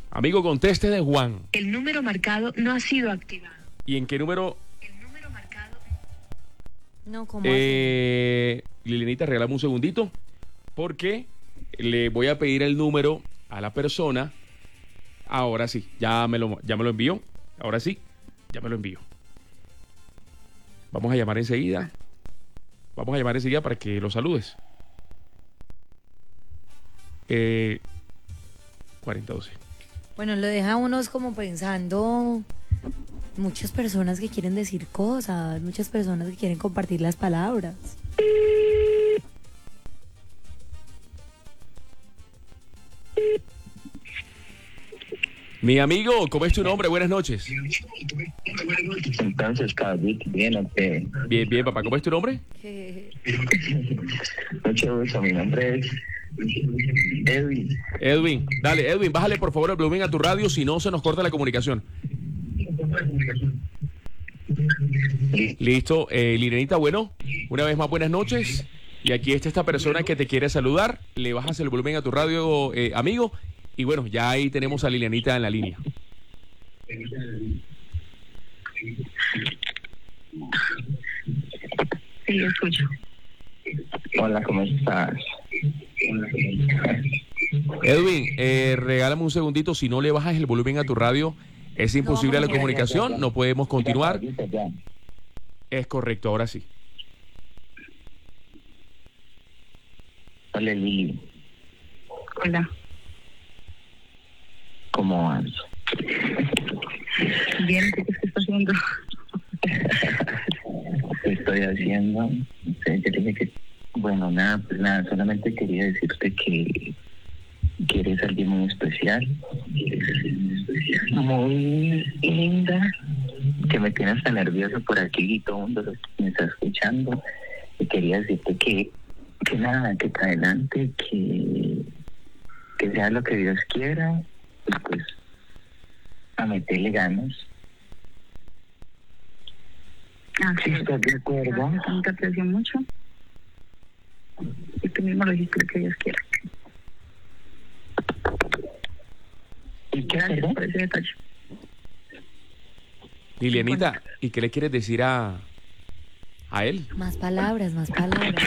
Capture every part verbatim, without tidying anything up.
Amigo, conteste de Juan. El número marcado no ha sido activado. ¿Y en qué número? El número marcado... No, ¿cómo Eh, Lilianita, regálame un segundito, porque le voy a pedir el número a la persona. Ahora sí, ya me lo, ya me lo envió. Ahora sí, ya me lo envió. Vamos a llamar enseguida. Vamos a llamar enseguida para que lo saludes. Eh, cuarenta doce. Bueno, lo deja unos como pensando, muchas personas que quieren decir cosas, muchas personas que quieren compartir las palabras. Mi amigo, ¿cómo es tu nombre? Buenas noches. Entonces, caballito, bien, ok. Bien, bien, papá. ¿Cómo es tu nombre? Mucho gusto, mi nombre es Edwin. Edwin. Dale, Edwin, bájale por favor el volumen a tu radio, si no se nos corta la comunicación. Listo. Eh, Lilianita, bueno, una vez más buenas noches. Y aquí está esta persona que te quiere saludar. Le bajas el volumen a tu radio, eh, amigo. Y bueno, ya ahí tenemos a Lilianita en la línea. Sí, escucho. Hola, ¿cómo estás? Edwin, eh, regálame un segundito. Si no le bajas el volumen a tu radio, es imposible No, la ya, comunicación. ya, ya. No podemos continuar. Ya, ya. Es correcto, ahora sí. Hola, Lili. Hola. ¿Cómo vas? Bien, ¿qué estás haciendo? ¿Qué estoy haciendo? No sé, yo dije que... Bueno, nada, pues nada, solamente quería decirte que, que eres alguien muy especial, muy linda, que me tienes tan nervioso por aquí y todo el mundo me está escuchando. Y quería decirte que, que nada, que para adelante, que, que sea lo que Dios quiera, y pues a meterle ganas. Ah, Si estás de acuerdo. Gracias, te aprecio mucho. Y tú mismo lo dijiste, que Dios quiera. ¿Y qué Gracias perdón? por ese detalle. Lilianita, ¿y qué le quieres decir a, a él? Más palabras, más palabras.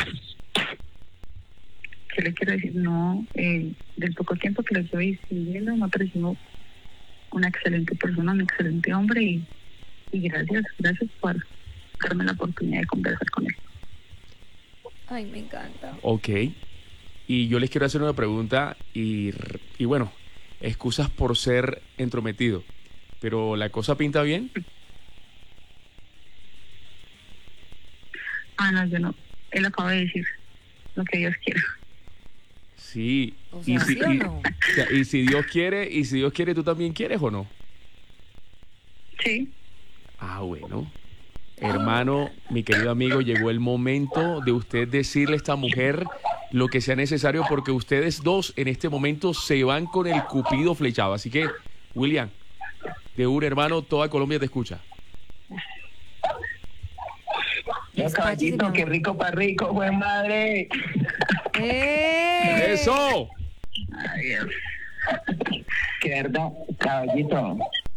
¿Qué le quiero decir? No, eh, del poco tiempo que lo estoy siguiendo, me ha parecido una excelente persona, un excelente hombre y, y gracias, gracias por darme la oportunidad de conversar con él. Ay, me encanta. Ok. Y yo les quiero hacer una pregunta y, y bueno, excusas por ser entrometido, pero ¿la cosa pinta bien? Ah, no, yo no. Él acaba de decir lo que Dios quiera. Sí. O y, sea, si, ¿sí o y- no? o sea, y si Dios quiere, y si Dios quiere, ¿tú también quieres o no? Sí. Ah, bueno. Hermano, mi querido amigo, llegó el momento de usted decirle a esta mujer lo que sea necesario, porque ustedes dos en este momento se van con el cupido flechado. Así que, William, de un hermano, toda Colombia te escucha. No, caballito, qué rico para rico, buen madre. ¡Eh! ¡Eso! Ay, Dios. Qué verdad, caballito.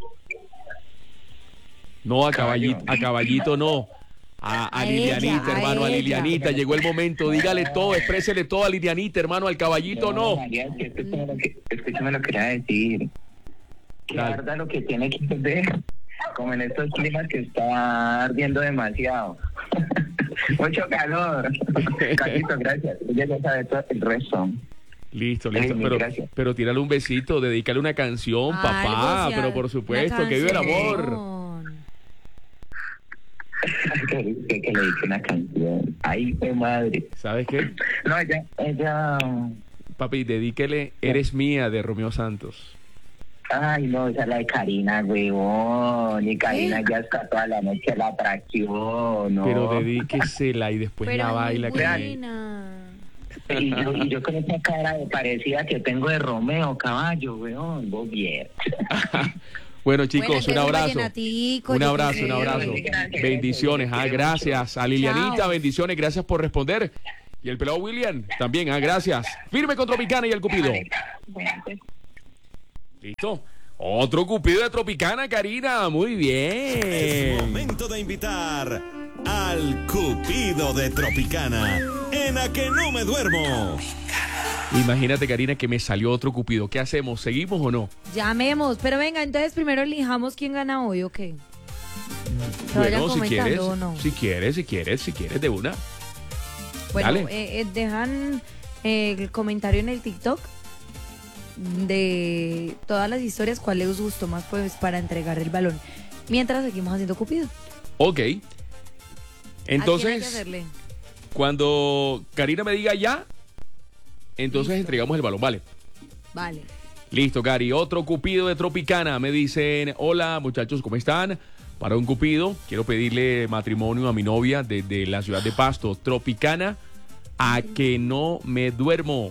No, a caballito, a caballito no. A, a A Lilianita, ella, a hermano, a ella. Lilianita. Llegó el momento. Dígale todo, exprésele todo a Lilianita, hermano, al caballito no. María, que escúchame lo que, escúchame lo que le voy a decir. Que la Dale. verdad lo que tiene que ver, como en estos climas que está ardiendo demasiado. Mucho calor. Caballito, gracias. Ella ya sabe todo el resto. Listo, Ey, listo. mil Pero, gracias. pero tírale un besito, dedícale una canción, papá. Algo, sí, Pero al- por supuesto, una que vive el amor. canción. que, que, que le dije una canción. Ay, qué madre. ¿Sabes qué? No, ella, ella... Papi, dedíquele Eres Mía de Romeo Santos. Ay, no, esa es la de Karina, huevón. Y Karina ya está toda la noche en la atracción, ¿no? Pero dedíquesela y después Pero la muy baila con él. buena. Y yo, y yo con esa cara de parecida que tengo de Romeo, caballo, weón, vos bien. Bueno, chicos, Bueno, un entonces, abrazo. vallenatico, Un yo abrazo, qué un sé. abrazo. Gracias. Bendiciones, ah, gracias. A Lilianita, Chao. bendiciones, gracias por responder. Y el pelado William, también, ah, gracias. Firme con Tropicana y el Cupido. Bueno, pues. Listo. Otro cupido de Tropicana, Karina. Muy bien. Momento de invitar al cupido de Tropicana en A Que No Me Duermo. Imagínate, Karina, que me salió otro cupido. ¿Qué hacemos? ¿Seguimos o no? Llamemos, pero venga, entonces primero elijamos quién gana hoy, ¿o qué? Que vayan Bueno, si comentando, quieres, ¿o no? si quieres, si quieres, si quieres, de una. Bueno, Dale. eh, eh, dejan eh, el comentario en el TikTok de todas las historias, cuál les gustó más pues para entregar el balón. Mientras seguimos haciendo cupido. Ok. ¿A quién hay que Entonces, hacerle? cuando Karina me diga ya, entonces Listo. entregamos el balón, ¿vale? Vale. Listo, Cari. Otro cupido de Tropicana. Me dicen, hola muchachos, ¿cómo están? Para un cupido, quiero pedirle matrimonio a mi novia desde la ciudad de Pasto. Tropicana, a que no me duermo.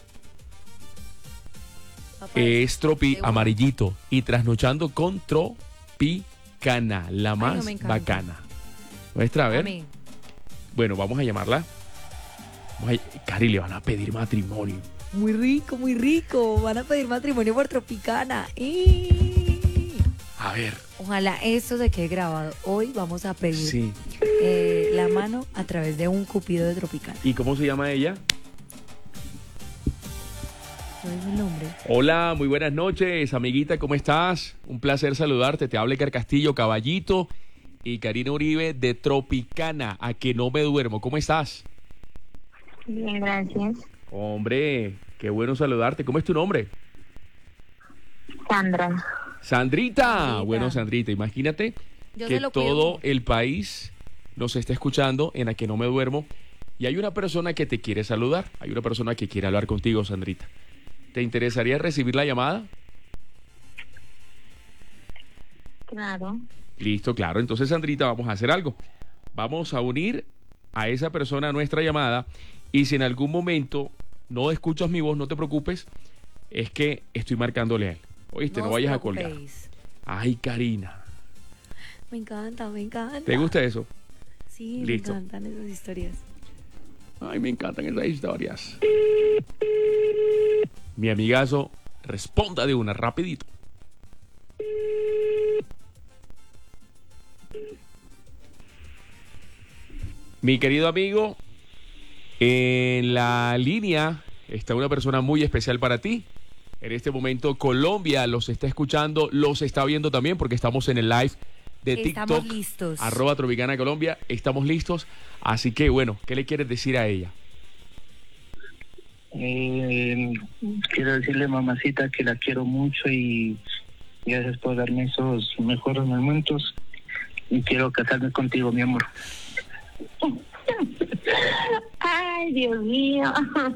Papá, Es tropi de una. amarillito y trasnochando con Tropicana, la no, más me encanta. bacana. Muestra, a a ver. mí. Bueno, vamos a llamarla. Vamos a- Cari, le van a pedir matrimonio. Muy rico, muy rico. Van a pedir matrimonio por Tropicana. ¡Y! A ver, Ojalá esto se quede grabado. Hoy vamos a pedir sí. eh, la mano a través de un cupido de Tropicana. ¿Y cómo se llama ella? No es el nombre. Hola, muy buenas noches, amiguita, ¿cómo estás? Un placer saludarte. Te habla Edgar Castillo, Caballito y Karina Uribe de Tropicana, a que no me duermo. ¿Cómo estás? Bien, gracias. Hombre, qué bueno saludarte. ¿Cómo es tu nombre? Sandra. Sandrita. Sandrita. Bueno, Sandrita, imagínate Yo que se lo todo pido. el país nos está escuchando en A que no me duermo y hay una persona que te quiere saludar. Hay una persona que quiere hablar contigo, Sandrita. ¿Te interesaría recibir la llamada? Claro. Listo, claro. Entonces, Sandrita, vamos a hacer algo. Vamos a unir a esa persona a nuestra llamada y si en algún momento no escuchas mi voz, no te preocupes, es que estoy marcándole a él. Oíste, no, os vayas a colgar. preocupéis. Ay, Karina. Me encanta, me encanta. ¿Te gusta eso? Sí, Listo. me encantan esas historias. Ay, me encantan esas historias. Mi amigazo, responda de una, rapidito. Mi querido amigo, en la línea está una persona muy especial para ti. En este momento Colombia los está escuchando, los está viendo también porque estamos en el live de Estamos TikTok. listos. Arroba Tropicana Colombia, estamos listos. Así que bueno, ¿qué le quieres decir a ella? Eh, quiero decirle, mamacita, que la quiero mucho y gracias por darme esos mejores momentos y quiero casarme contigo, mi amor. Ay, Dios mío.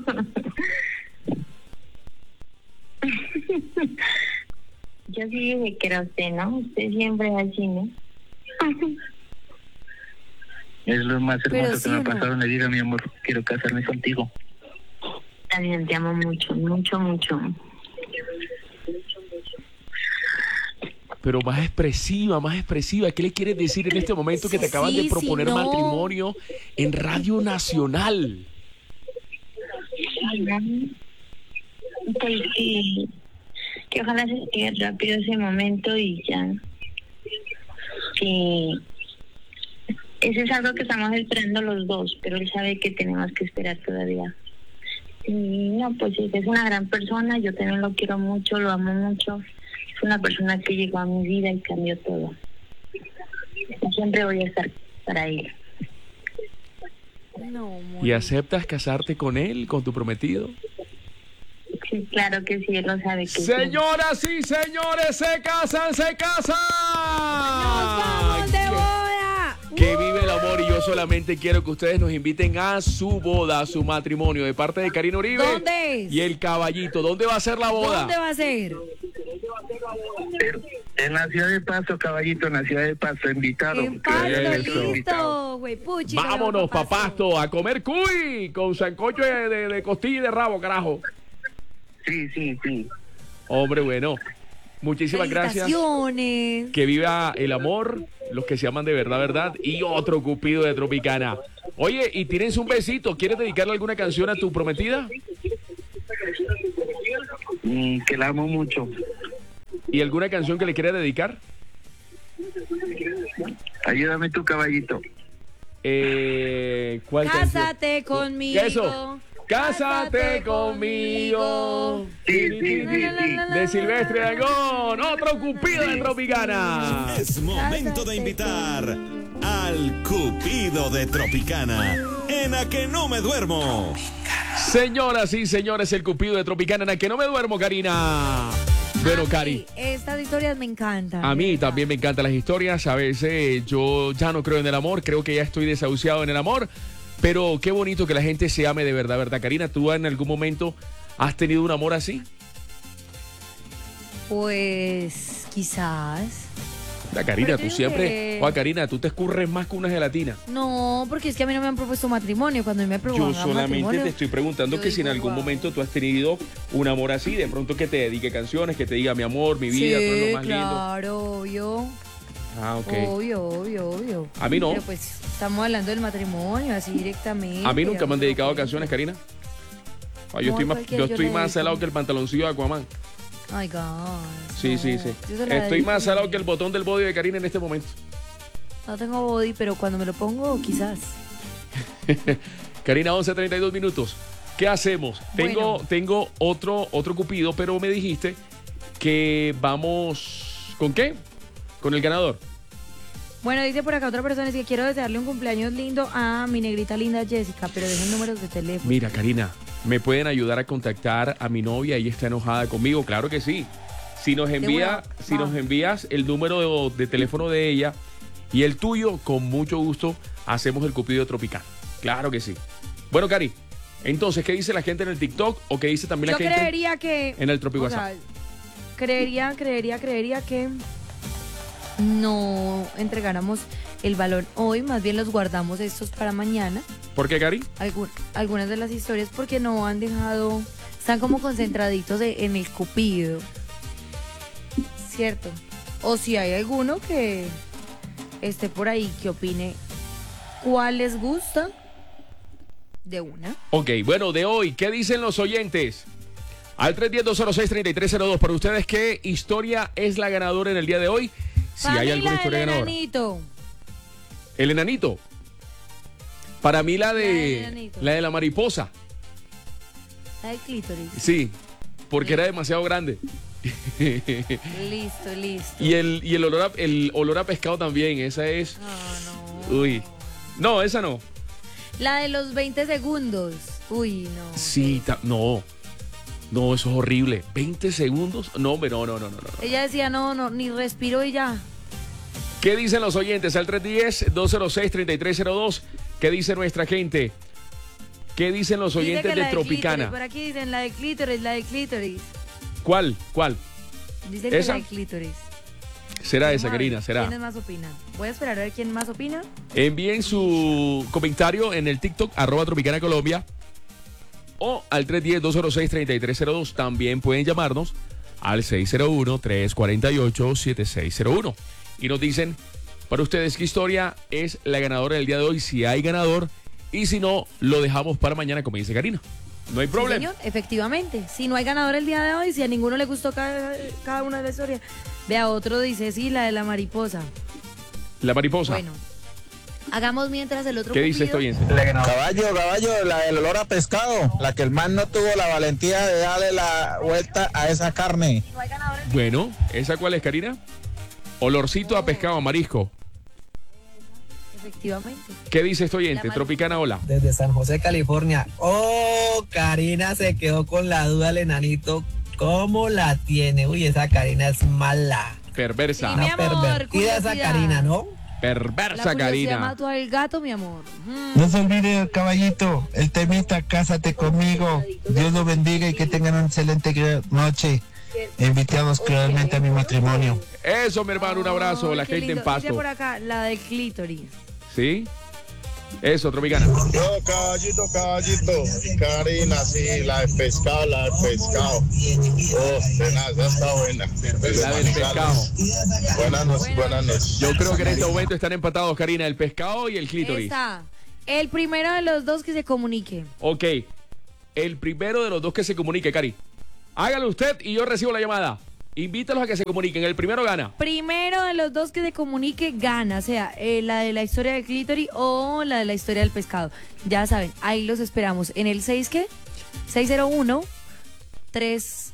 Yo sí dije que era usted, ¿no? Usted siempre es así, ¿no? Es lo más Pero hermoso sí que me o ha no. pasado en la vida, mi amor. Quiero casarme contigo. También te amo mucho, mucho, mucho. Pero más expresiva, más expresiva. ¿Qué le quieres decir en este momento que te acaban Sí, de proponer sí, no. matrimonio en Radio Nacional? Pues sí, que ojalá se llegue rápido ese momento y ya. Que eso es algo que estamos esperando los dos, pero él sabe que tenemos que esperar todavía. Y no, pues sí, es una gran persona, yo también lo quiero mucho, lo amo mucho. Es una persona que llegó a mi vida y cambió todo. Y siempre voy a estar para él. No, amor. ¿Y aceptas casarte con él, con tu prometido? Sí, claro que sí, él lo sabe que sí. Señoras y señores, se casan, se casan. ¡Nos vamos de boda! Que vive el amor y yo solamente quiero que ustedes nos inviten a su boda, a su matrimonio, de parte de Karina Uribe. ¿Dónde es? Y el Caballito. ¿Dónde va a ser la boda? ¿Dónde va a ser? En la ciudad de Pasto, caballito, en la ciudad de Pasto, invitado. En Pasto, Eso. listo, güey, puchi. Vámonos, papasto, a comer cuy con sancocho de, de, de costilla y de rabo, carajo. Sí, sí, sí. Hombre, bueno, muchísimas gracias. Felicitaciones. Que viva el amor, los que se aman de verdad, verdad, y otro cupido de Tropicana. Oye, y tienes un besito, ¿quieres dedicarle alguna canción a tu prometida? Mm, que la amo mucho. ¿Y alguna canción que le quiera dedicar? Ayúdame tu caballito. Eh, ¿Cuál Cásate canción? conmigo. ¿Qué eso? Cásate conmigo. Sí, sí, sí, sí. De Silvestre Dangond, otro Cupido de Tropicana. Es momento de invitar al Cupido de Tropicana en A Que No Me Duermo. Señoras y señores, el Cupido de Tropicana en A Que No Me Duermo, Karina. Bueno, A Cari. mí Estas historias me encantan. A mí de verdad. también me encantan las historias. A veces yo ya no creo en el amor, creo que ya estoy desahuciado en el amor. Pero qué bonito que la gente se ame de verdad, ¿verdad, Karina? ¿Tú en algún momento has tenido un amor así? Pues quizás. La Karina, Pero tú digo siempre... que- Juan, Karina, tú te escurres más que una gelatina. No, porque es que a mí no me han propuesto matrimonio. Cuando me Yo propongan solamente matrimonio, te estoy preguntando yo que si en digo, algún wow. momento tú has tenido un amor así, de pronto que te dedique canciones, que te diga mi amor, mi vida, tú eres Sí, lo más lindo. claro, obvio. Ah, ok. Obvio, obvio, obvio. A mí no. Pero pues estamos hablando del matrimonio, así directamente. A mí nunca me han dedicado Amor, canciones, Karina. Ah, yo Amor, estoy más, cualquiera yo yo estoy le más dedico. salado que el pantaloncillo de Aquaman. Ay, God. Sí, no, sí, sí. yo se la Estoy dedico más a salado mí. que el botón del body de Karina en este momento. No tengo body, pero cuando me lo pongo, quizás. Karina, once treinta y dos minutos. ¿Qué hacemos? Tengo, Bueno. tengo otro, otro Cupido, pero me dijiste que vamos... ¿Con qué? Con el ganador. Bueno, dice por acá otra persona, es que quiero desearle un cumpleaños lindo a mi negrita linda Jessica, pero dejen números de teléfono. Mira, Karina, ¿me pueden ayudar a contactar a mi novia? Ella está enojada conmigo. Claro que sí. Si nos envía, una- si nos va. envías el número de, de teléfono de ella y el tuyo, con mucho gusto hacemos el Cupido Tropical. Claro que sí. Bueno, Cari, entonces, ¿qué dice la gente en el TikTok o qué dice también Yo la gente creería que... en el Tropi o WhatsApp? sea, creería, creería, creería que no entregáramos el balón hoy, más bien los guardamos estos para mañana. ¿Por qué, Cari? Algun- algunas de las historias porque no han dejado, están como concentraditos de- en el Cupido, ¿cierto? O si hay alguno que esté por ahí que opine cuál les gusta, de una. Ok, bueno, de hoy, ¿qué dicen los oyentes? Al tres uno cero, dos cero seis, tres tres cero dos. Para ustedes, ¿qué historia es la ganadora en el día de hoy? Si hay Pamela, alguna historia el ganadora. enanito. El enanito. Para mí la La del de enanito. la de la mariposa. La del clítoris. Sí, porque era demasiado grande. Listo, listo. Y el, y el olor a, el olor a pescado también, esa es. Ah, no. Uy. No, esa no. La de los veinte segundos. Uy, no. Sí, ta- no. No, eso es horrible. ¿veinte segundos? No, hombre, no, no, no, no, no. Ella decía, no, no, ni respiro y ya. ¿Qué dicen los oyentes? Al tres uno cero, dos cero seis, tres tres cero dos. ¿Qué dice nuestra gente? ¿Qué dicen los Dice oyentes que de la Tropicana? clítoris, por aquí dicen la de clítoris, la de clítoris. ¿Cuál? ¿Cuál? Dicen que ¿Esa? la de clítoris. Será esa, Vamos a ver Karina, será. ¿Quiénes más opinan? Voy a esperar a ver quién más opina. Envíen su comentario en el TikTok, arroba Tropicana Colombia, o al tres uno cero, dos cero seis, tres tres cero dos. También pueden llamarnos al seis cero uno, tres cuatro ocho, siete seis cero uno. Y nos dicen, para ustedes, ¿qué historia es la ganadora del día de hoy? Si hay ganador, y si no, lo dejamos para mañana, como dice Karina. No hay Sí, problema. señor, efectivamente. Si no hay ganador el día de hoy, si a ninguno le gustó cada, cada una de las historias, vea otro dice, sí, la de la mariposa. La mariposa. Bueno, hagamos mientras el otro ¿Qué dice esto Cupido. bien? Caballo, caballo, la del olor a pescado, la que el man no tuvo la valentía de darle la vuelta a esa carne. Bueno, ¿esa cuál es, Karina? Olorcito a pescado, a marisco. Efectivamente. ¿Qué dice esto oyente? La mari- Tropicana, hola. Desde San José, California. Oh, Karina se quedó con la duda el enanito. ¿Cómo la tiene? Uy, esa Karina es mala. Perversa. Sí, mi Una amor, pervertida esa curiosidad. Karina, ¿no? La Perversa, curiosidad Karina. mató al gato, mi amor. Mm. No se olvide, caballito, el temita Cásate conmigo. Dios lo bendiga y que tengan una excelente noche. Invitados claramente a mi matrimonio. Eso, mi hermano, un abrazo. Ay, La qué gente en lindo. Pasto. Dice por acá, la de clítoris. ¿Sí? Eso, Tropicana. Yo, caballito, caballito. Karina, sí, la de pescado, la de pescado. Oh, tenaz, esa está buena. La del pescado. Buenas noches, buenas noches. Yo creo que en este momento están empatados, Karina, el pescado y el clítoris. Esta. El primero de los dos que se comunique. Ok. El primero de los dos que se comunique, Cari. Hágalo usted y yo recibo la llamada. Invítalos a que se comuniquen. El primero gana. Primero de los dos que se comunique gana, sea eh, la de la historia del clítoris o la de la historia del pescado. Ya saben, ahí los esperamos. En el seis, ¿qué? seis cero uno tres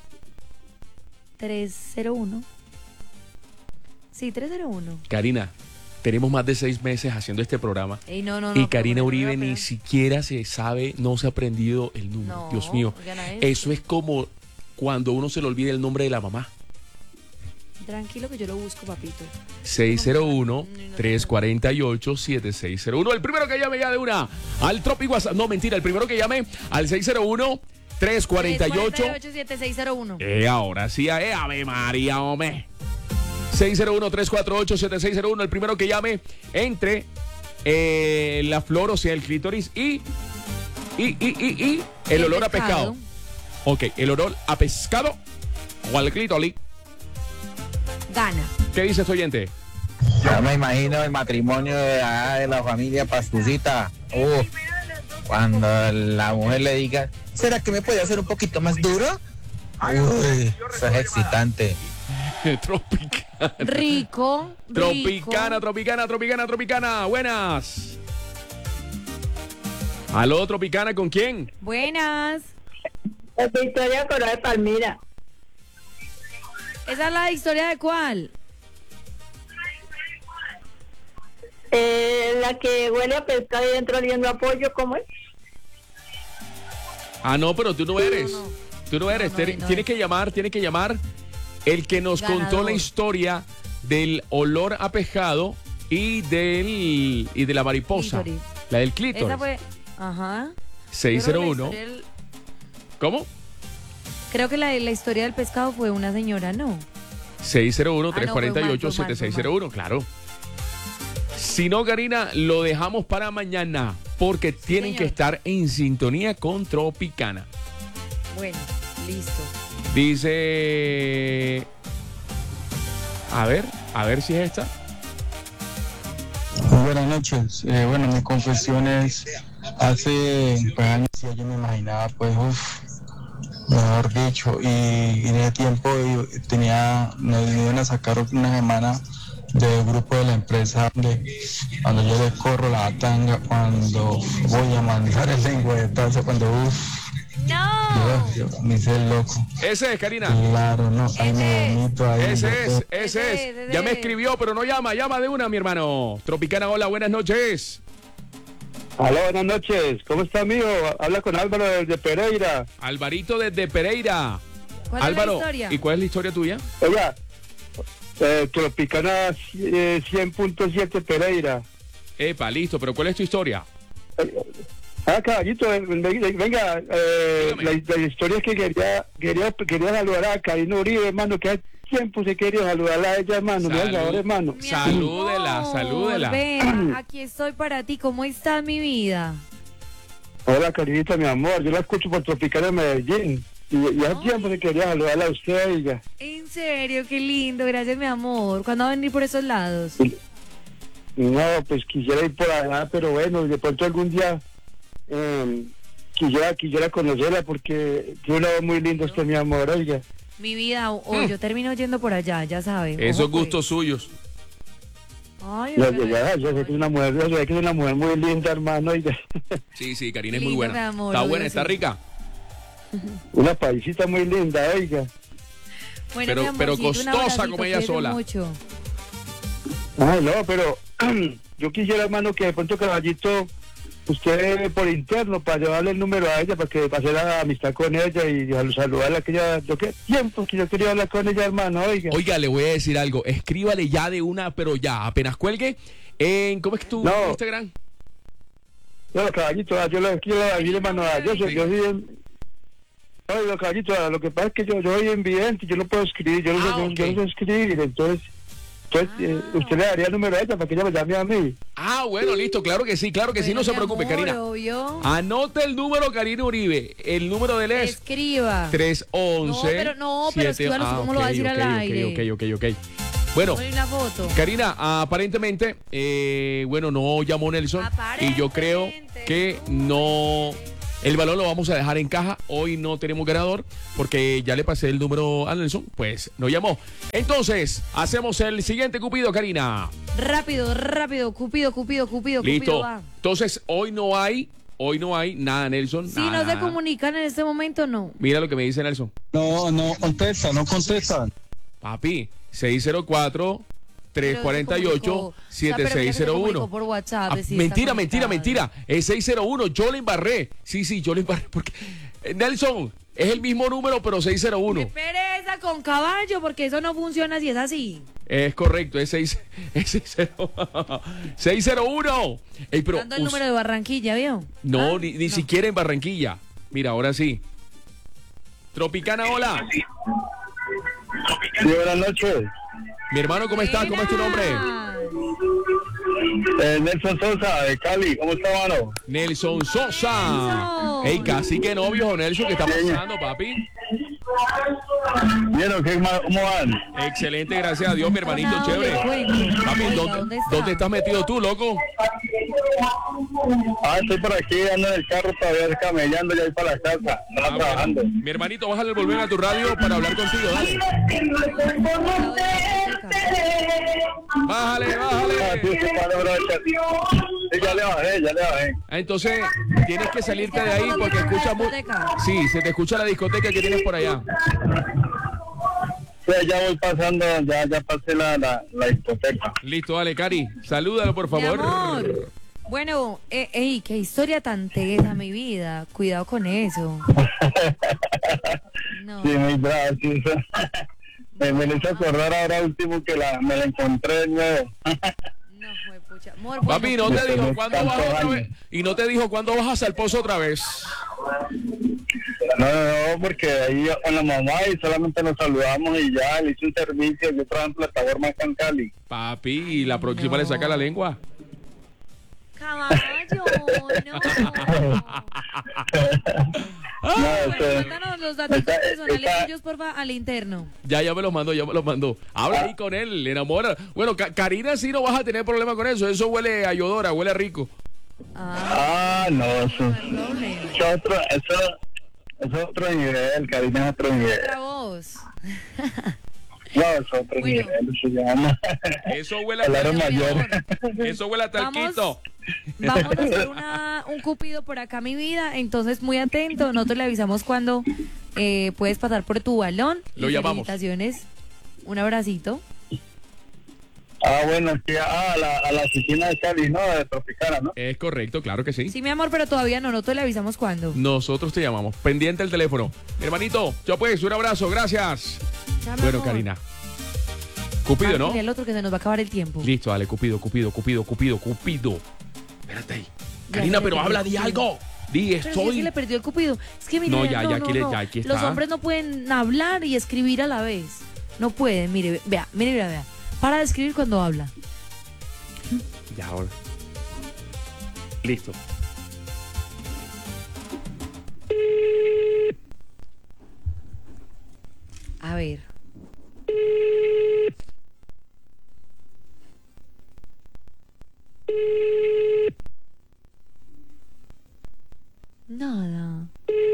tres cero uno. Sí, tres cero uno. Karina, tenemos más de seis meses haciendo este programa. Ey, no, no, no, y Karina pero Uribe bueno, ni pero- siquiera se sabe, no se ha aprendido el número. No, Dios mío. gana este. Eso es como cuando uno se le olvida el nombre de la mamá. Tranquilo que yo lo busco, papito. seis cero uno tres cuatro ocho siete seis cero uno. El primero que llame ya de una al Tropic WhatsApp. No, mentira, el primero que llame al seis cero uno tres cuatro ocho. siete seis cero uno. Eh, ahora sí, eh, Ave María, hombre. seis cero uno tres cuatro ocho siete seis cero uno. El primero que llame entre eh, la flor, o sea, el clítoris y, y, y, y, y el El olor a pescado. pescado. Ok, el olor a pescado o al clítoris. Gana. ¿Qué dice este oyente? Ya me imagino el matrimonio de, ah, de la familia Pastucita. Uh, cuando la mujer le diga, ¿será que me puede hacer un poquito más duro? Uy, eso es excitante. Tropicana. Rico. Tropicana, rico. tropicana, tropicana, tropicana. Buenas. ¿Aló, Tropicana, con quién? Buenas. Victoria Coral Palmira. ¿Esa es la historia de cuál? Eh, la que huele a pescado y dentro oliendo a pollo, ¿cómo es? Ah, no, pero tú no eres. no. Tú no eres. no, Tienes- no tienes es. que llamar, tienes que llamar el que nos contó Ganador. la historia del olor a pescado y del y de la mariposa. Clítoris. La del clítoris. Esa fue. Ajá. seis cero uno. Creo que la historia del- ¿Cómo? Creo que la, la historia del pescado fue una señora, ¿no? seis cero uno Ah, tres no, cuatro fue mal, ocho fue siete mal, seis fue cero uno, claro. Si no, Karina, lo dejamos para mañana porque tienen señor. que estar en sintonía con Tropicana. Bueno, listo. Dice... A ver, a ver si es esta. Buenas noches. Eh, bueno, mi confesión es, hace pues, años ya yo me imaginaba, pues, uff, mejor dicho, y, y en ese tiempo yo tenía, nos iban a sacar una semana del grupo de la empresa de cuando yo le corro la tanga, cuando voy a mandar el lengüetazo, cuando uff, ¡No! yo, yo me hice el loco. Ese es, Karina. Claro, no, ahí me Ese es. vomito ahí. Ese yo- es, ese Ese es. es, ese Ya me es. escribió, pero no llama, llama de una, mi hermano. Tropicana, hola, buenas noches. Aló, buenas noches. ¿Cómo está, amigo? Habla con Álvaro de Pereira. Alvarito desde Pereira. ¿Cuál Álvaro, es la historia? ¿y cuál es la historia tuya? Oiga, eh, Tropicana eh, cien punto siete Pereira. Epa, listo, pero ¿cuál es tu historia? Ah, caballito, eh, venga, venga, eh, la, Dígame. la historia es que quería, quería, quería saludar a Karina Uribe, hermano, que hace tiempo se quería saludarla a ella, hermano, me Salud. hace favor, hermano. Mi Salúdela, amor, salúdela. Ven, aquí estoy para ti. ¿Cómo está mi vida? Hola, Karinita, mi amor, yo la escucho por Tropicana de Medellín. Y, y hace Ay. tiempo se quería saludarla a usted, oiga. En serio, qué lindo. Gracias, mi amor. ¿Cuándo va a venir por esos lados? No, pues quisiera ir por allá, pero bueno, de pronto algún día eh, quisiera, quisiera conocerla porque tiene una voz muy linda usted, mi amor, oiga. Mi vida, o, o yo termino yendo por allá, ya saben. Esos Ojo, pues. gustos suyos. Ay, Ya, ojalá. ya, ya, yo sé que es una mujer, yo sé que es una mujer muy linda, hermano, oiga. Sí, sí, Karina es muy Lindo, buena. mi amor, Está obvio, buena, está sí. rica. Una paisita muy linda, oiga. Bueno, Pero- mi pero amorcito, un costosa abracito, como ella cuídate sola. mucho. Ay, no, pero yo quisiera, hermano, que de pronto, caballito, usted por interno, para llevarle el número a ella, para que para hacer la amistad con ella y saludarla, que ella, yo qué tiempo que yo quería hablar con ella, hermano, oiga. Oiga, le voy a decir algo. Escríbale ya de una, pero ya, apenas cuelgue. En, ¿cómo es que tu No. Instagram? No, caballito, yo lo quiero decir, hermano, yo soy, yo soy en- Oiga, caballito, lo que pasa es que yo, yo soy invidente, yo no puedo escribir, yo no, Ah, sé, yo- ok. yo no sé escribir, entonces, entonces eh, Ah. usted le daría el número a ella para que ella me llame a mí. Ah, bueno, listo, claro que sí, claro que sí, Bueno, no se mi preocupe, amor, Karina. obvio. Anote el número, Karina Uribe. El número de él es Escriba. tres once. No, pero- no, pero escríbalo, ¿usted cómo lo va a decir al aire? Ok, ok, ok, ok. Bueno, Ponle una foto. Karina, aparentemente, eh, bueno, no llamó Nelson y yo creo Aparentemente. que no El balón lo vamos a dejar en caja. Hoy no tenemos ganador porque ya le pasé el número a Nelson. Pues nos llamó. Entonces, hacemos el siguiente Cupido, Karina. Rápido, rápido, Cupido, Cupido, Cupido, Listo. Cupido va. Entonces, hoy no hay, hoy no hay nada, Nelson. Si nada, no se nada. comunican en este momento, no. Mira lo que me dice Nelson. No, no contesta, no contestan. Papi, seis cero cuatro, tres cuatro ocho, siete seis cero uno. Por WhatsApp, Ah, decir, mentira, está mentira, conectado. mentira. Es seis cero uno. Yo le embarré. Sí, sí, yo le embarré. Porque eh, Nelson, es el mismo número, pero seis cero uno. Qué pereza con caballo, porque eso no funciona si es así. Es correcto, es seis, es seis cero uno. Ey, pero Dando el us- número de Barranquilla, ¿vio? No, Ah, ni, ni no. siquiera en Barranquilla. Mira, ahora sí. Tropicana, hola. Sí, buenas noches. Mi hermano, ¿cómo estás? ¿Cómo es tu nombre? Eh, Nelson Sosa, de Cali. ¿Cómo está, mano? Nelson Sosa. Nelson. Ey, casi que novio, Nelson, ¿qué está pasando, papi? Bien, ¿o qué, ma- ¿cómo van? Excelente, gracias a Dios, mi hermanito, No, chévere. le cuento. Papi, Oiga, ¿dónde, ¿dónde está? ¿dónde estás metido tú, loco? Ah, estoy por aquí, ando en el carro todavía camellando, ya voy para la casa. Estaba Ah, bueno. trabajando. Mi hermanito, bájale el volumen a tu radio para hablar contigo, dale. Bájale, Ah, sí, bájale. sí, para aprovechar. Sí, ya le bajé, ya le bajé. Ah, Entonces, tienes que salirte de ahí porque escuchas muy... Sí, se te escucha la discoteca que tienes por allá. Sí, ya voy pasando, ya, ya pasé la, la, la discoteca. Listo, dale, Cari. Salúdalo, por Mi favor. amor. Bueno, eh, ey, qué historia tan tesa, mi vida. Cuidado con eso. No. Sí, muy bravo, sí. Eso. Me, me hizo acordar ahora último que la, me la encontré de nuevo. No, juepucha. Amor, bueno, Papi, ¿no te Después dijo de cuándo vas tantos otra vez? años. Y no te dijo cuándo vas al pozo otra vez. No, no, no, porque ahí con la mamá y solamente nos saludamos y ya le hice un servicio. Yo trabajo en plataforma acá en Cali. Papi, y la próxima No. le saca la lengua. caballo, no. No, Bueno, este, cuéntanos los datos está- personales está- tuyos, porfa, al interno. Ya, ya me los mandó, ya me los mandó. Habla ahí con él, le enamora. Bueno, Ca- Karina sí no vas a tener problema con eso. Eso huele a Yodora, huele a rico. Ah, Ah, no, eso, no hay problema. eso, es otro, eso, eso es otro nivel, Karina es otro nivel. Otra voz. No, es otro Bueno. nivel, se llama. Eso huele a Palabra Bueno, mi mayor. amor. Eso huele a talquito. Vamos a hacer una, un cupido por acá, mi vida. Entonces, muy atento. Nosotros le avisamos cuando eh, puedes pasar por tu balón. Lo Y llamamos. felicitaciones. Un abracito. Ah, bueno, es que a la, a la oficina de Cali, ¿no? De Tropicana, ¿no? Es correcto, claro que sí. Sí, mi amor, pero todavía no. Nosotros le avisamos cuando. Nosotros te llamamos. Pendiente el teléfono. Mi hermanito, yo pues, un abrazo, gracias. Chao, mi Bueno, amor. Karina. Cupido, ¿no? Y el otro que se nos va a acabar el tiempo. Listo, dale, Cupido, Cupido, Cupido, Cupido, Cupido. Espérate ahí. Ya, Karina, ya, pero ya, habla, ya, di ya. algo. Di, Pero si es que estoy. le perdió el cupido. Es que mire, No, ya, ya, aquí le- ya, aquí Los está. hombres no pueden hablar y escribir a la vez. No pueden, mire, vea, mire, vea, vea. Para de escribir cuando habla. Ya, ahora. Listo. A ver. Nada.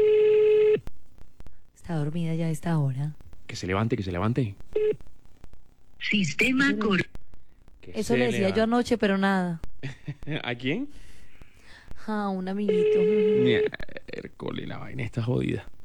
Está dormida ya a esta hora. Que se levante, que se levante. Sistema cor... Que Eso se le decía yo levante. anoche, pero nada. ¿A quién? Ah, un amiguito. Miércoles, la vaina está jodida.